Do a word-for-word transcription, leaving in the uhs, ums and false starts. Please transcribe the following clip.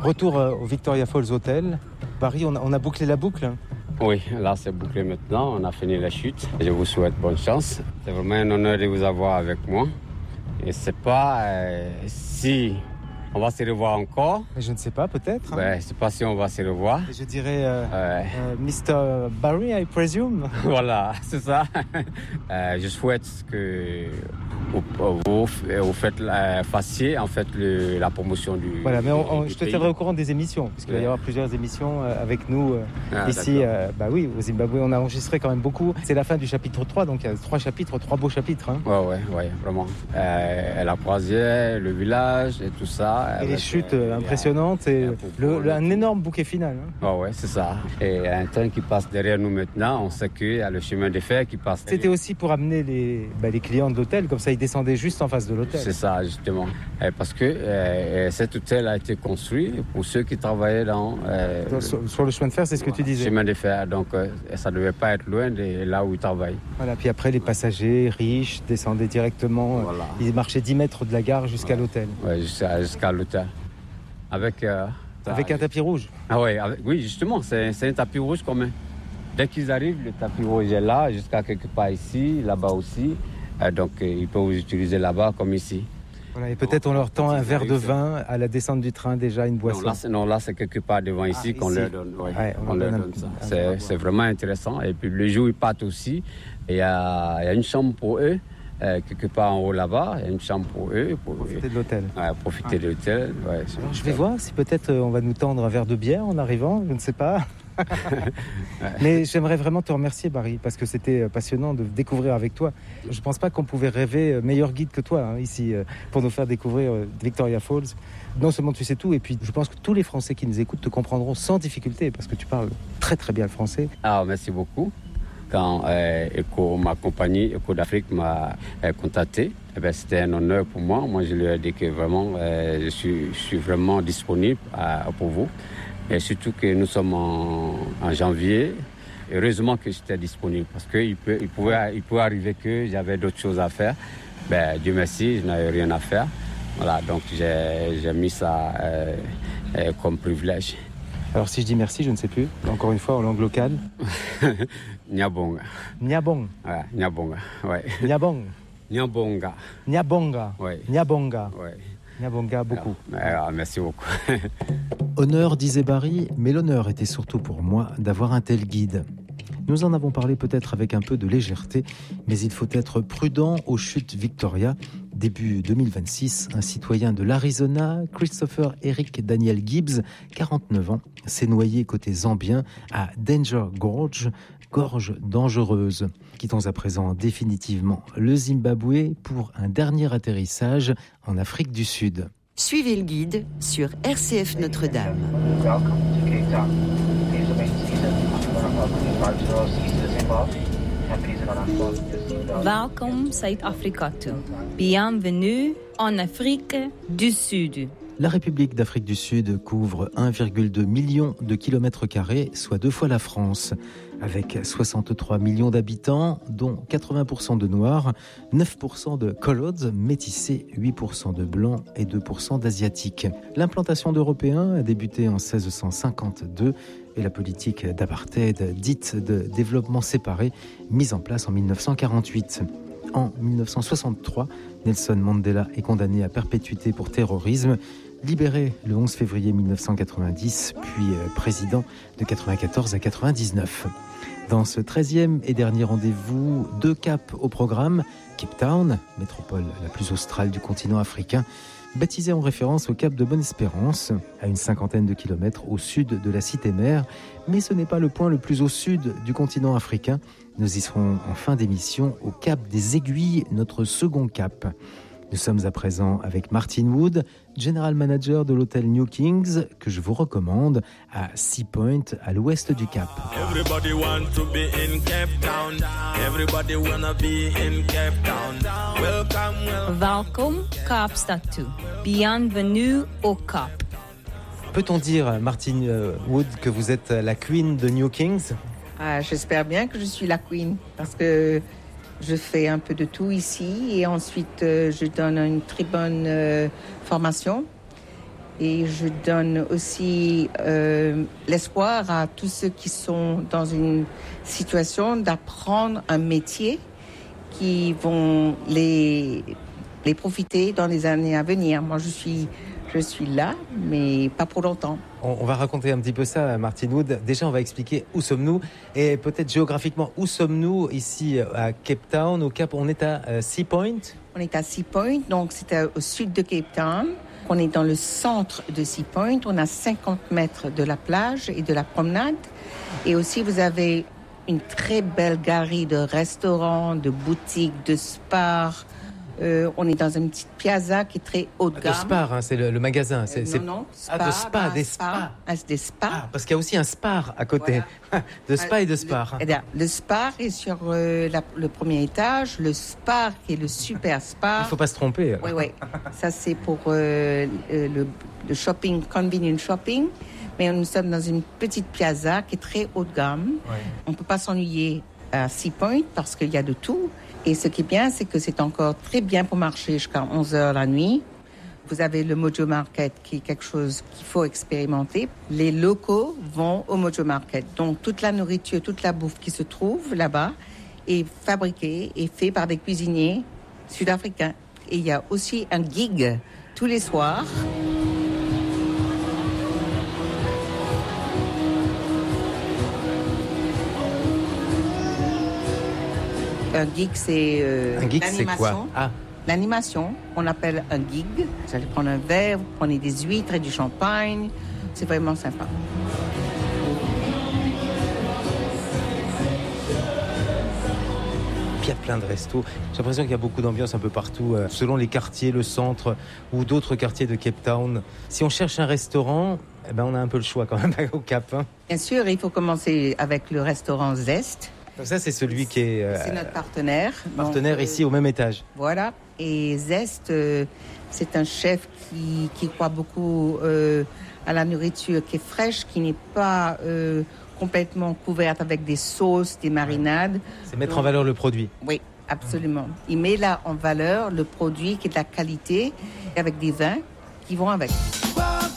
Retour euh, au Victoria Falls Hotel. Paris, on a, on a bouclé la boucle. Oui, là c'est bouclé maintenant, on a fini la chute. Je vous souhaite bonne chance. C'est vraiment un honneur de vous avoir avec moi. Et c'est pas euh, si on va se revoir encore. Mais je ne sais pas, peut-être. Hein. Ouais, je ne sais pas si on va se revoir. Et je dirais euh, ouais. euh, mister Barry, I presume. Voilà, c'est ça. euh, je souhaite que vous, vous, vous faites, euh, fassiez en fait le, la promotion du. Voilà, mais on, on, du je te pays. tiendrai au courant des émissions, parce qu'il ouais. va y avoir plusieurs émissions euh, avec nous euh, ah, ici. Euh, bah oui, au Zimbabwe, on a enregistré quand même beaucoup. C'est la fin du chapitre trois, donc il y a trois chapitres, trois beaux chapitres. Hein. Ouais, ouais, ouais, vraiment. Euh, la croisière, le village et tout ça. Et avec, les chutes euh, impressionnantes et, et le, le, un énorme bouquet final. Hein. Ouais, ouais, c'est ça. Et un train qui passe derrière nous maintenant, on sait qu'il y a le chemin de fer qui passe. C'était aussi pour amener les, bah, les clients de l'hôtel, comme ça ils descendaient juste en face de l'hôtel. C'est ça, justement. Et parce que euh, cet hôtel a été construit pour ceux qui travaillaient dans... Euh, dans sur, sur le chemin de fer, c'est ce que voilà, tu disais. Chemin de fer, donc euh, ça ne devait pas être loin de là où ils travaillent. Voilà, puis après les passagers riches descendaient directement, voilà. Ils marchaient dix mètres de la gare jusqu'à ouais. l'hôtel. Oui, jusqu'à, jusqu'à l'hôtel. Avec, euh, avec un tapis rouge. Ah ouais, avec, oui, justement, c'est, c'est un tapis rouge quand même. Dès qu'ils arrivent, le tapis rouge est là, jusqu'à quelque part ici, là-bas aussi. Euh, donc, euh, ils peuvent utiliser là-bas comme ici. Voilà, et peut-être on leur tend un verre de vin à la descente du train, déjà une boisson. Non, là, c'est, non, là, c'est quelque part devant ici ah, qu'on ici. leur donne. Ouais, ouais, on, on leur donne, donne ça. C'est, c'est vraiment intéressant. Et puis, le jour où ils partent aussi, il y a, il y a une chambre pour eux. Euh, quelque part en haut là-bas, il y a une chambre pour eux. Pour profiter de l'hôtel. Ouais, profiter ah. de l'hôtel. Ouais, alors, je vais voir si peut-être euh, on va nous tendre un verre de bière en arrivant, je ne sais pas. Mais j'aimerais vraiment te remercier, Barry, parce que c'était passionnant de découvrir avec toi. Je ne pense pas qu'on pouvait rêver meilleur guide que toi hein, ici pour nous faire découvrir Victoria Falls. Non seulement tu sais tout, et puis je pense que tous les Français qui nous écoutent te comprendront sans difficulté parce que tu parles très très bien le français. Ah, merci beaucoup. Quand euh, Eco, ma compagnie Eco d'Afrique m'a euh, contacté, eh bien, c'était un honneur pour moi. Moi, je lui ai dit que vraiment, euh, je, suis, je suis vraiment disponible à, pour vous. Et surtout que nous sommes en, en janvier. Heureusement que j'étais disponible parce qu'il peut, il pouvait, il pouvait arriver que j'avais d'autres choses à faire. Ben, Dieu merci, je n'avais rien à faire. Voilà, donc j'ai, j'ai mis ça euh, euh, comme privilège. Alors si je dis merci, je ne sais plus, encore une fois en langue locale. Nyabonga. Nyabong. Ouais, Nyabonga, ouais. Nyabong. Nyabonga. Nyabonga. Ouais. Nyabonga. Ouais. Nyabonga, beaucoup. Alors, alors, merci beaucoup. Honneur, disait Barry, mais l'honneur était surtout pour moi d'avoir un tel guide. Nous en avons parlé peut-être avec un peu de légèreté, mais il faut être prudent aux chutes Victoria. Début deux mille vingt-six, un citoyen de l'Arizona, Christopher Eric Daniel Gibbs, quarante-neuf ans, s'est noyé côté zambien à Danger Gorge, gorge dangereuse. Quittons à présent définitivement le Zimbabwe pour un dernier atterrissage en Afrique du Sud. Suivez le guide sur R C F Notre-Dame. Welkom Zuid-Afrika toe. Bienvenue en Afrique du Sud. La République d'Afrique du Sud couvre un virgule deux million de kilomètres carrés, soit deux fois la France. Avec soixante-trois millions d'habitants, dont quatre-vingts pour cent de Noirs, neuf pour cent de Colods, métissés, huit pour cent de Blancs et deux pour cent d'Asiatiques. L'implantation d'Européens a débuté en seize cent cinquante-deux et la politique d'apartheid, dite de développement séparé, mise en place en mille neuf cent quarante-huit. En mille neuf cent soixante-trois, Nelson Mandela est condamné à perpétuité pour terrorisme, libéré le onze février mille neuf cent quatre-vingt-dix, puis président de quatre-vingt-quatorze à quatre-vingt-dix-neuf. Dans ce treizième et dernier rendez-vous, deux caps au programme. Cape Town, métropole la plus australe du continent africain, baptisé en référence au cap de Bonne-Espérance, à une cinquantaine de kilomètres au sud de la cité-mère. Mais ce n'est pas le point le plus au sud du continent africain. Nous y serons en fin d'émission au cap des Aiguilles, notre second cap. Nous sommes à présent avec Martin Wood, General Manager de l'hôtel New Kings, que je vous recommande, à Sea Point, à l'ouest du Cap. Everybody want to be in Cape Town. Everybody wanna be in Cape Town. Welcome, welcome. Welkom Kaapstad toe. Bienvenue au Cap. Peut-on dire, Martin Wood, que vous êtes la Queen de New Kings ? Ah, j'espère bien que je suis la Queen, parce que je fais un peu de tout ici et ensuite euh, je donne une très bonne euh, formation. Et je donne aussi euh, l'espoir à tous ceux qui sont dans une situation d'apprendre un métier qui vont les, les profiter dans les années à venir. Moi, je suis, je suis là, mais pas pour longtemps. On, on va raconter un petit peu ça, Martine Wood. Déjà, on va expliquer où sommes-nous et peut-être géographiquement, où sommes-nous ici à Cape Town, au Cap. On est à euh, Sea Point. On est à Sea Point, donc c'est au sud de Cape Town. On est dans le centre de Sea Point. On a cinquante mètres de la plage et de la promenade. Et aussi, vous avez une très belle galerie de restaurants, de boutiques, de spas. Euh, on est dans une petite piazza qui est très haut de gamme. Le Spar, hein, c'est le, le magasin. C'est, euh, c'est... Non, non. Spa, ah, de spa, des spa. spas. Ah, c'est des spas. Ah, parce qu'il y a aussi un Spar à côté. Voilà. De spa et de Spar. Le, le Spar est sur euh, la, le premier étage. Le Spar qui est le super Spar. Il ne faut pas se tromper. Oui, oui. Ça, c'est pour euh, le, le shopping, convenient shopping. Mais nous sommes dans une petite piazza qui est très haut de gamme. Ouais. On ne peut pas s'ennuyer à Sea Point parce qu'il y a de tout. Et ce qui est bien, c'est que c'est encore très bien pour marcher jusqu'à onze heures la nuit. Vous avez le Mojo Market qui est quelque chose qu'il faut expérimenter. Les locaux vont au Mojo Market. Donc toute la nourriture, toute la bouffe qui se trouve là-bas est fabriquée et faite par des cuisiniers sud-africains. Et il y a aussi un gig tous les soirs. Un gig, c'est euh, un gig, l'animation. C'est quoi ah. L'animation, on appelle un gig. Vous allez prendre un verre, vous prenez des huîtres et du champagne. C'est vraiment sympa. Il y a plein de restos. J'ai l'impression qu'il y a beaucoup d'ambiance un peu partout, euh, selon les quartiers, le centre ou d'autres quartiers de Cape Town. Si on cherche un restaurant, eh ben on a un peu le choix quand même au Cap. Hein. Bien sûr, il faut commencer avec le restaurant Zest. Donc ça, c'est celui qui est... Euh, c'est notre partenaire. Partenaire donc, ici, euh, au même étage. Voilà. Et Zest, euh, c'est un chef qui, qui croit beaucoup euh, à la nourriture qui est fraîche, qui n'est pas euh, complètement couverte avec des sauces, des marinades. C'est mettre donc, en valeur le produit. Oui, absolument. Il met là en valeur le produit qui est de la qualité, avec des vins qui vont avec.